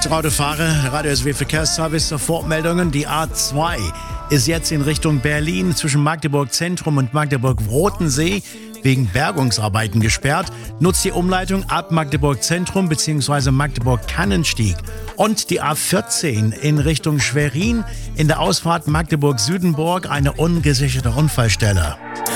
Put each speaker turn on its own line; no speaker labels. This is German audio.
Achtung Autofahrer, Radio SW Verkehrsservice, Sofortmeldungen. Die A2 ist jetzt in Richtung Berlin zwischen Magdeburg Zentrum und Magdeburg Rotensee wegen Bergungsarbeiten gesperrt. Nutzt die Umleitung ab Magdeburg Zentrum bzw. Magdeburg Kannenstieg. Und die A14 in Richtung Schwerin in der Ausfahrt Magdeburg Südenburg eine ungesicherte Unfallstelle.